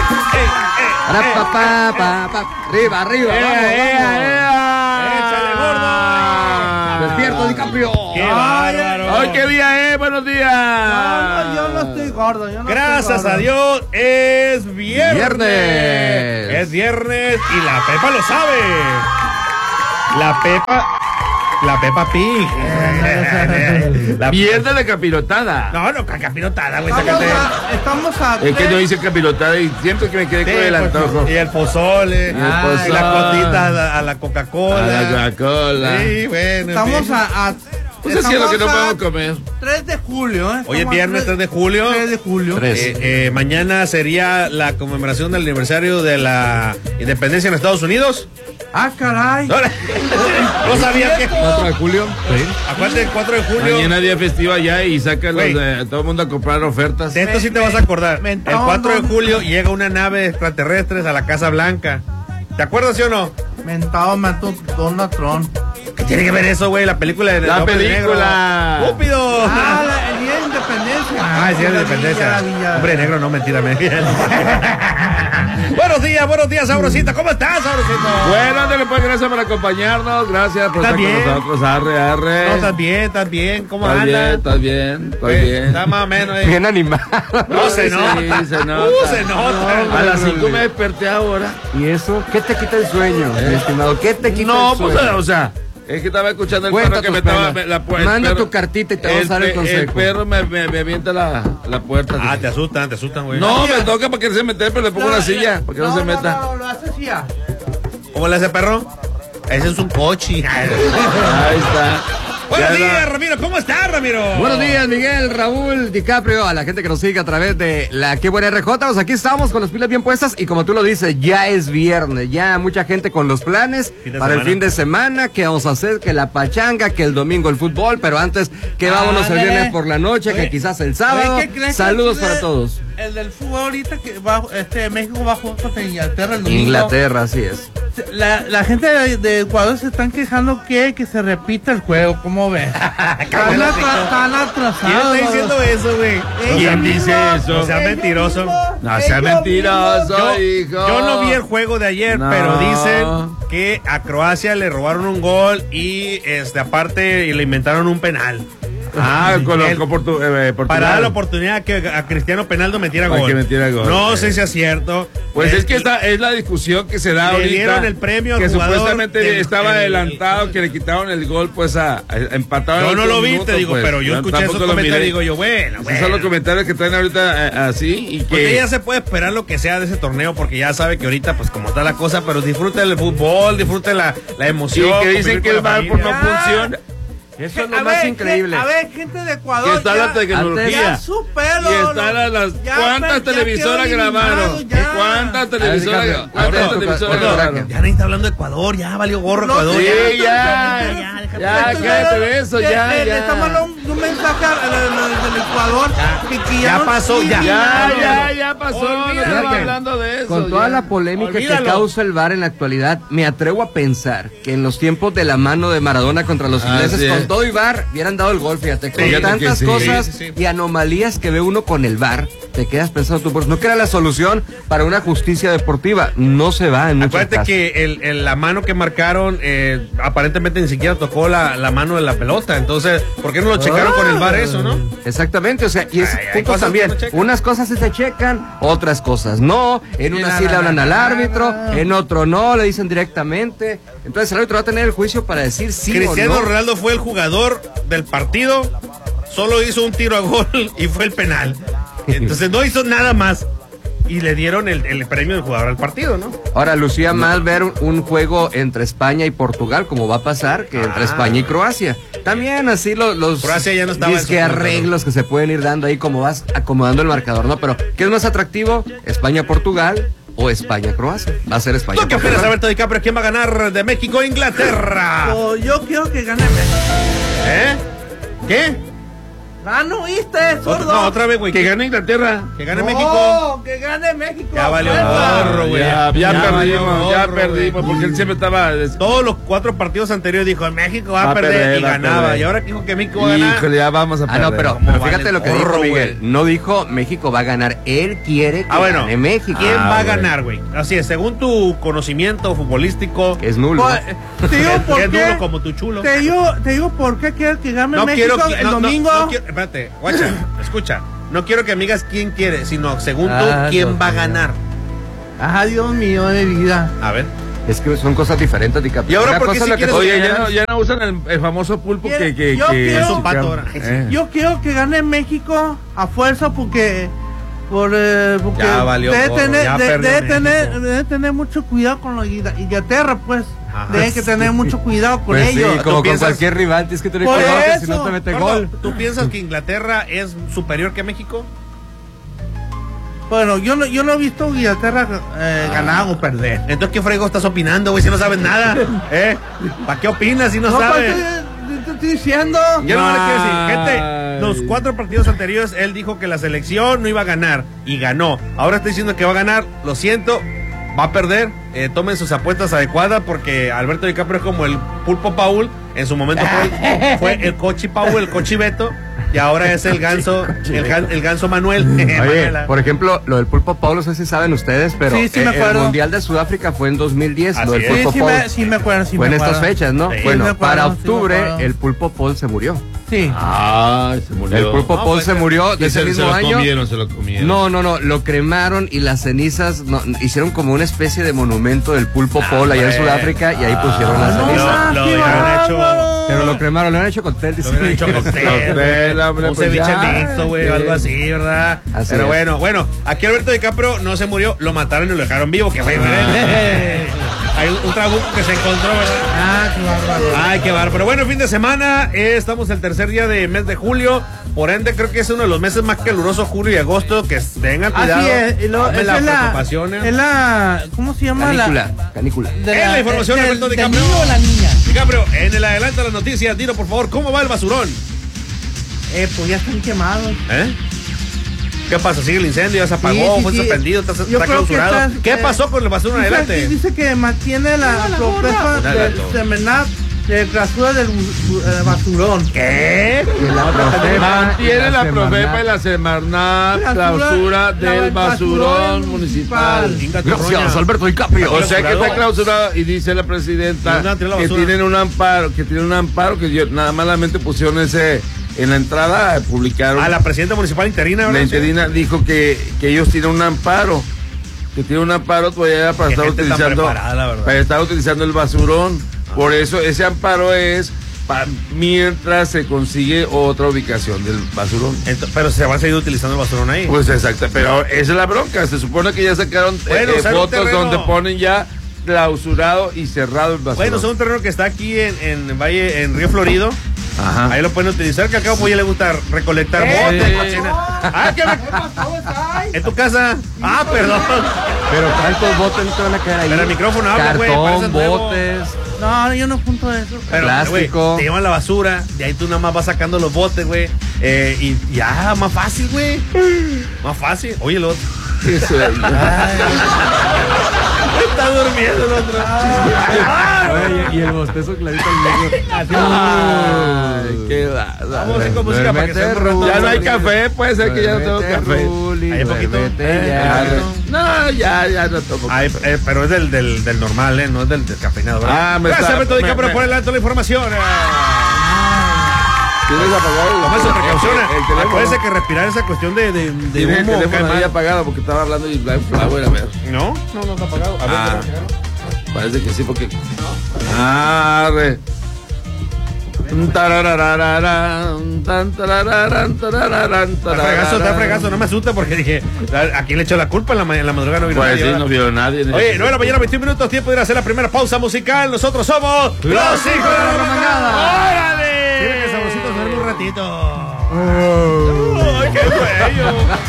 Arriba, arriba, vamos. ¡Échale, gordo! Despierto, DiCaprio. ¡Qué bárbaro! ¡Ay, qué día, buenos días! No, yo no estoy gordo. Gracias a Dios, es viernes. Viernes. Es viernes y la Pepa lo sabe. La Pepa Pig. Viernes de capirotada. No, capirotada, güey. Estamos a Es que no hice capirotada y siento que me quedé con el antojo. Y el pozole. Y el pozole. Y la cotita a la Coca-Cola. A la Coca-Cola. Sí, bueno. Estamos sí. Pues así es lo que no podemos comer. 3 de julio, ¿eh? Hoy es viernes 3 de julio. 3 de julio. Mañana sería la conmemoración del aniversario de la independencia en Estados Unidos. Ah, caray. ¿No sabías que? 4 de julio. Sí. Acuérdate, el 4 de julio. Mañana día festivo allá y sacan Güey. todo el mundo a comprar ofertas. De esto sí te vas a acordar. El Mentón, 4 de ¿no? julio llega una nave de extraterrestres a la Casa Blanca. ¿Te acuerdas, sí o no? Mentado, mató Donald Trump. ¿Qué tiene que ver eso, güey? La película de La Hombre película. Negro. ¡Estúpido! El día de independencia. Ah, el día de independencia. Hombre negro, no, mentira. Buenos días, Sabrosita. ¿Cómo estás, Sabrosita? Bueno, ándale, pues, gracias por acompañarnos. Gracias por estar bien? con nosotros. Arre. No, estás bien. ¿Cómo Estás bien, andas? estás bien. Está más o menos. Bien animado. No, se Sí, nota. se nota. Se nota. A las 5 me desperté ahora. ¿Y eso? ¿Qué te quita el sueño, mi estimado? ¿Qué te quita No, el pues, sueño? o sea, es que estaba escuchando el Cuenta perro que tus me estaba. penas. Manda tu cartita y te vamos a dar el consejo. El perro me avienta la puerta. Ah, te asustan, güey. No, me toca para que se meta, pero le pongo una silla, para que no se meta. No, lo haces ya. ¿Cómo le hace, perro? Ese es un coche. Ahí está. Buenos Ya días, no. Ramiro. ¿Cómo estás, Ramiro? Buenos días, Miguel, Raúl, DiCaprio, a la gente que nos sigue a través de la Qué Buena RJ. Pues aquí estamos con las pilas bien puestas y como tú lo dices, ya es viernes, ya mucha gente con los planes para el fin de semana, que vamos a hacer, que la pachanga, que el domingo el fútbol, pero antes que vámonos el viernes por la noche, que quizás el sábado. Oye, ¿qué crees que Saludos el- para todos. El del fútbol ahorita que va, México va a jugar contra Inglaterra el domingo. Inglaterra, así es. La gente de Ecuador se están quejando que se repita el juego, ¿cómo ves? Están atrasados. ¿Quién está diciendo eso, güey? ¿Quién dice eso? No seas mentiroso. No sea mentiroso, Yo hijo. no vi el juego de ayer, No. pero dicen que a Croacia le robaron un gol y aparte le inventaron un penal. Portugal. Para dar la oportunidad que a Cristiano Penaldo metiera Para gol. que metiera gol. No sé si es cierto. Pues es que esta es la discusión que se da Le ahorita. dieron el premio al que jugador supuestamente estaba el- adelantado, que le quitaron el gol, pues a empatado. Yo en no últimos lo vi, minutos, te digo, pues. pero yo escuché esos tampoco lo comentarios y miré. digo yo, bueno. Esos son los comentarios que traen ahorita así y Porque que ya se puede esperar lo que sea de ese torneo, porque ya sabe que ahorita, pues como está la cosa, pero disfrute el fútbol, disfrute la sí, emoción. que dicen convivir que con el la VAR pues, no familia. funciona. Eso es lo más increíble. A ver, gente de Ecuador. Que está la tecnología. Ya su pelo. Y están las ¿cuántas televisoras grabaron? ¿Cuántas televisoras grabaron? Ya nadie está hablando de Ecuador, ya valió gorro No, Ecuador. Sí, ya. ya, cállate de eso, ya. Le estamos mandando un mensaje del Ecuador. Que Ya no pasó, sirve. Ya pasó, no Olvídalo. estamos hablando de eso. Con toda la polémica Olvídalo. que causa el VAR en la actualidad, me atrevo a pensar que en los tiempos de la mano de Maradona contra los ingleses, Así es. con todo y VAR, hubieran dado el gol, fíjate. Con Fíjate tantas que sí. cosas Sí. y anomalías que ve uno con el VAR, te quedas pensando tú, pues no que era la solución para una justicia deportiva. No se va en muchos Acuérdate casos. que la mano que marcaron aparentemente ni siquiera tocó la mano de la pelota. Entonces, ¿por qué no lo checaron con el VAR eso, no? Exactamente, o sea, y es Ay, hay punto cosas también. que no checan. Unas cosas sí se checan, otras cosas no. En una sí le hablan al árbitro, en otro no, le dicen directamente. Entonces el árbitro va a tener el juicio para decir sí Cristiano o no. Ronaldo fue el jugador del partido, solo hizo un tiro a gol y fue el penal. Entonces no hizo nada más. Y le dieron el premio del jugador al partido, ¿no? Ahora, lucía mal ver un juego entre España y Portugal, como va a pasar, que entre España y Croacia. También así los Croacia ya no estaba en su disque punto, arreglos que se pueden ir dando ahí como vas acomodando el marcador, ¿no? Pero, ¿qué es más atractivo? ¿España-Portugal o España-Croacia? Va a ser ¿Tú qué opinas, España-Portugal. Alberto DiCaprio? ¿Quién va a ganar de México a Inglaterra? Oh, yo quiero que gane México. ¿Eh? ¿Qué? Ah, no oíste, sordo. No, otra vez, güey. Que gane Inglaterra. Que gane No, México. que gane México. México. Ya valió fuerza. gorro, güey. Ya valió perdimos, gorro, porque él siempre estaba. Todos los 4 partidos anteriores dijo México va a perder y va a ganaba. perder. Y ahora dijo que México va a ganar. Híjole, ya vamos a perder. no, pero ¿Cómo fíjate vale lo que gorro, dijo Miguel. güey? No dijo México va a ganar. Él quiere que gane México. ¿Quién va a güey. ganar, güey? Así es, según tu conocimiento futbolístico. Es nulo. Te digo que por es qué. duro como tu chulo. Te digo por qué quieres que gane No México quiero que, el domingo. espérate, guacha, escucha. No quiero que me digas quién quiere, sino según tú, quién Dios va a mío. ganar. Dios mío de vida. A ver. Es que son cosas diferentes, DiCaprio. ¿Y ahora Una por qué cosa si es lo que quieres- tú Oye, ya no usan el famoso pulpo Yo que quiero- Es un pato ahora. Yo quiero que gane México a fuerza porque porque Ya valió debe gorro, tener, ya de- perdió debe México. debe tener mucho cuidado con los Inglaterra, pues. Ajá. Deben que tener mucho cuidado con Pues sí, ellos. como con piensas- cualquier rival, tienes que tener Por cuidado que si eso, no te mete Gordo, gol. ¿tú piensas que Inglaterra es superior que México? Bueno, yo no he visto Inglaterra ganar o perder. Entonces, ¿qué frego estás opinando, güey, si no sabes nada? ¿Para qué opinas si no No, sabes? pues, te estoy diciendo. Ya no le quiero decir, gente, Ay. los 4 partidos anteriores él dijo que la selección no iba a ganar y ganó. Ahora está diciendo que va a ganar, lo siento, va a perder. Tomen sus apuestas adecuadas porque Alberto DiCaprio es como el Pulpo Paul. En su momento fue el Cochi Paul, el Cochi Beto, y ahora es el Ganso, el Ganso Manuel. Oye, Manuela. por ejemplo, lo del Pulpo Paulo, no sé si saben ustedes, pero Sí, sí me el acuerdo. Mundial de Sudáfrica fue en 2010. Así Lo del es. Pulpo Sí, Paul sí me acuerdo. Sí fue me en acuerdo. estas fechas, ¿no? Sí, Bueno, me acuerdo, para sí me octubre acuerdo. el Pulpo Paul se murió. Sí. Ay, se murió. El Pulpo No, Paul pues, se murió de Y ese se mismo lo año. se lo comieron. No, lo cremaron y las cenizas hicieron como una especie de monumento del Pulpo Paul allá en hombre. Sudáfrica y ahí pusieron las no, cenizas. Lo qué hubieran hecho. bárbaro. Pero lo cremaron, lo han hecho con tel, Lo hubieran hecho cóctel, Cóctel, hombre, un pues ceviche ya. mixto, güey, Sí. algo así, ¿verdad? Así Pero es. bueno, aquí Alberto DiCaprio no se murió, lo mataron y lo dejaron vivo, que fue. Hay un trabuco que se encontró, ¿verdad? Qué bárbaro. Ay, qué bárbaro. Bueno, fin de semana, estamos el tercer día del mes de julio. Por ende, creo que es uno de los meses más calurosos, julio y agosto. Que tengan cuidado. Así es. Tomen las preocupaciones. Es la. ¿Cómo se llama? Canícula. De En la información, Alberto del DiCaprio. niño o la niña. DiCaprio, en el adelanto de las noticias, dilo por favor, ¿cómo va el basurón? Pues ya están quemados. ¿Qué pasa? ¿Sigue el incendio? ¿Ya se apagó? Sí, sí, ¿Fue sí. suspendido? ¿Está Yo creo que clausurado? está- ¿Qué pasó con el basurón adelante? Dice que mantiene la propuesta Un del adelanto. semanal de clausura del basurón. ¿Qué? Mantiene la Semarnat. Profepa y la Semarnat clausura del basurón municipal. Inga tu Gracias, roña. Alberto DiCaprio. O sea que está clausurado y dice la presidenta ¿Dónde tiró la que basura? tienen un amparo, que nada malamente pusieron ese en la entrada, publicaron. A la presidenta municipal interina, La ¿verdad? interina dijo que ellos tienen un amparo, todavía para Qué estar gente tan utilizando, preparada, la verdad. para estar utilizando el basurón. Por eso ese amparo es mientras se consigue otra ubicación del basurón. Pero se va a seguir utilizando el basurón ahí. Pues exacto, pero esa es la bronca. Se supone que ya sacaron Bueno, usar un fotos terreno. donde ponen ya clausurado y cerrado el basurón. Bueno, es un terreno que está aquí en Valle, en Río Florido. Ajá. Ahí lo pueden utilizar, que acá pues ya le gusta recolectar botes, cochina. Ah, ¿qué me... ¿En tu casa? Ah, perdón. Pero ¿cuántos botes no te van a caer ahí? Pero el micrófono habla, güey, parece Cartón, nuevo. botes. No, yo no junto eso. Pero, Plástico. güey, te llevan la basura, de ahí tú nada más vas sacando los botes, güey. Y ya, más fácil, güey. Más fácil. Oye, el otro. Eso es. Está durmiendo el otro. Oye, y el bostezo clarito al medio. Ay, qué va. Vamos a ir con música para que se Duérmete, Ruli. Ya no hay café, puede ser que ya no tengo Duérmete, café. Ruli, Hay poquito. duérmete ya. No, ya no tomo Ay, café. pero es del normal, no es del descafeinado, ¿verdad? Ah, me Gracias, está- Alberto me- DiCaprio, me- por el alto de la información. ¿Tienes apagado el- Toma sus precauciones. el teléfono? Acuérdense que respirar esa cuestión de Tiene el humo cae teléfono ahí mal. apagado porque estaba hablando y Black Flower, a ver. No está apagado. A ver, Ah. espera. Parece que sí, porque. Arre. Tararararán, tan, tarararán, tarararán, Está fregazo, no me asusta porque dije, ¿a quién le echó la culpa? En la madrugada no vino Pues nadie, sí, ¿verdad? no vio nadie. Oye, 9 de la mañana, 21 minutos, tiempo de ir a hacer la primera pausa musical. Nosotros somos los hijos de la mañana. ¡Órale! Tienen que saborcito duerme un ratito. ¡Ay, qué bello!